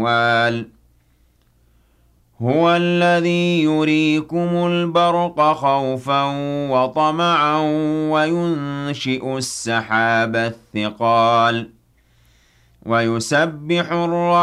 الأحوال هو الذي يريكم البرق خوفا وطمعا وينشئ السحاب الثقال ويسبح الرعد